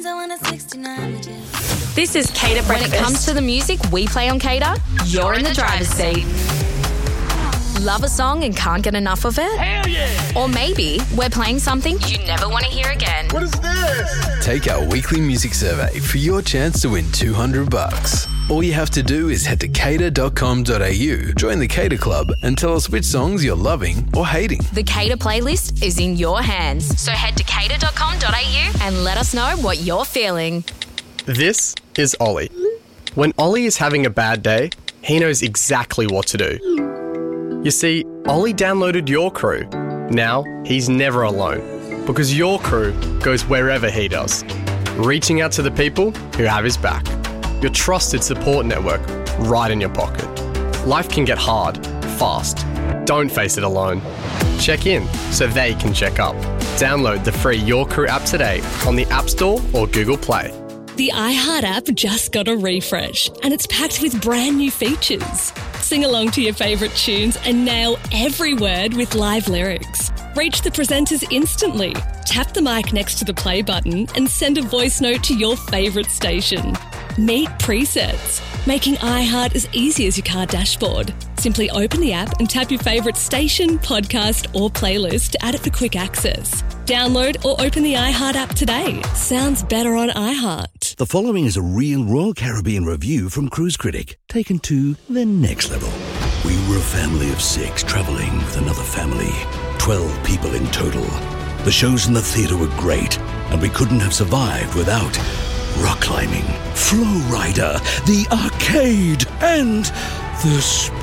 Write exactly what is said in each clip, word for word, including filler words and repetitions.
This is Cater Breakfast. When it comes to the music we play on Cater, you're in the driver's seat. Love a song and can't get enough of it? Hell yeah! Or maybe we're playing something you never want to hear again. What is this? Take our weekly music survey for your chance to win two hundred bucks. All you have to do is head to cater dot com dot a u, join the Cater Club, and tell us which songs you're loving or hating. The Cater playlist is in your hands, so head to cater dot com dot a u and let us know what you're feeling. This is Ollie. When Ollie is having a bad day, he knows exactly what to do. You see, Ollie downloaded Your Crew. Now, he's never alone, because Your Crew goes wherever he does, reaching out to the people who have his back. Your trusted support network right in your pocket. Life can get hard, fast. Don't face it alone. Check in so they can check up. Download the free Your Crew app today on the App Store or Google Play. The iHeart app just got a refresh and it's packed with brand new features. Sing along to your favourite tunes and nail every word with live lyrics. Reach the presenters instantly. Tap the mic next to the play button and send a voice note to your favourite station. Meet presets, making iHeart as easy as your car dashboard. Simply open the app and tap your favourite station, podcast or playlist to add it for quick access. Download or open the iHeart app today. Sounds better on iHeart. The following is a real Royal Caribbean review from Cruise Critic, taken to the next level. We were a family of six travelling with another family. Twelve people in total. The shows in the theatre were great, and we couldn't have survived without rock climbing, Flow Rider, the arcade, and the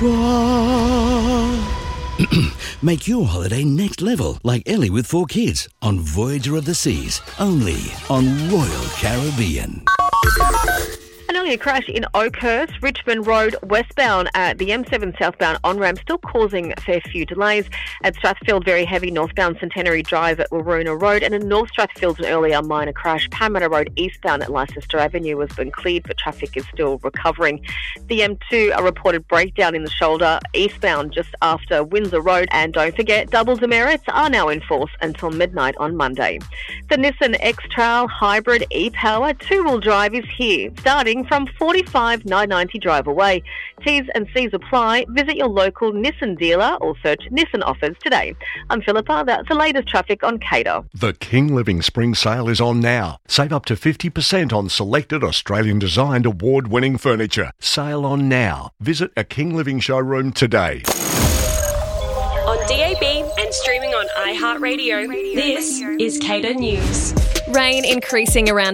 spa. Make your holiday next level, like Ellie with four kids, on Voyager of the Seas, only on Royal Caribbean. An earlier crash in Oakhurst, Richmond Road westbound at the M seven southbound on-ramp, still causing a fair few delays. At Strathfield, very heavy northbound Centenary Drive at Waruna Road, and in North Strathfield, an earlier minor crash. Parramatta Road eastbound at Leicester Avenue has been cleared, but traffic is still recovering. The M two, a reported breakdown in the shoulder eastbound just after Windsor Road. And don't forget, double demerits are now in force until midnight on Monday. The Nissan X-Trail Hybrid e-Power two-wheel drive is here, starting from forty-five thousand nine hundred ninety drive away. T's and C's apply. Visit your local Nissan dealer or search Nissan offers today. I'm Philippa. That's the latest traffic on Cater. The King Living Spring Sale is on now. Save up to fifty percent on selected Australian-designed award-winning furniture. Sale on now. Visit a King Living showroom today. On D A B and streaming on iHeartRadio, this is Cater News. Rain increasing around